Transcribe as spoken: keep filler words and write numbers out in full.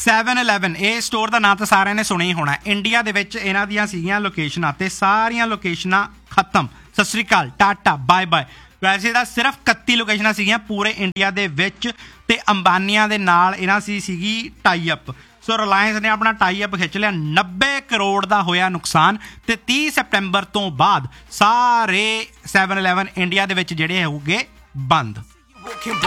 Seven eleven ਇਹ store ਦਾ ਨਾਂ ਤਾਂ ਸਾਰਿਆਂ ਨੇ ਸੁਣਿਆ ਹੀ ਹੋਣਾ। ਇੰਡੀਆ ਦੇ ਵਿੱਚ ਇਹਨਾਂ ਦੀਆਂ ਸੀਗੀਆਂ ਲੋਕੇਸ਼ਨਾਂ ਤੇ ਸਾਰੀਆਂ ਲੋਕੇਸ਼ਨਾਂ ਖਤਮ। ਸਤਿ ਸ਼੍ਰੀ ਅਕਾਲ, ਟਾਟਾ, ਬਾਏ ਬਾਏ। ਵੈਸੇ ਤਾਂ ਸਿਰਫ ਇਕੱਤੀ ਲੋਕੇਸ਼ਨਾਂ ਸੀਗੀਆਂ ਪੂਰੇ ਇੰਡੀਆ ਦੇ ਵਿੱਚ ਤੇ ਅੰਬਾਨੀਆਂ ਦੇ ਨਾਲ ਇਹਨਾਂ ਸੀ ਸੀਗੀ ਟਾਈ ਅਪ। ਸੋ ਰਿਲਾਇੰਸ ਨੇ ਆਪਣਾ ਟਾਈ ਅਪ ਖਿੱਚ ਲਿਆ, ਨੱਬੇ ਕਰੋੜ ਦਾ ਹੋਇਆ ਨੁਕਸਾਨ ਤੇ ਤੀਹ ਸੈਪਟੈਂਬਰ ਤੋਂ ਬਾਅਦ ਸਾਰੇ ਸੈਵਨ ਇਲੈਵਨ ਇੰਡੀਆ ਦੇ ਵਿੱਚ ਜਿਹੜੇ ਹੋਊਗੇ ਬੰਦ।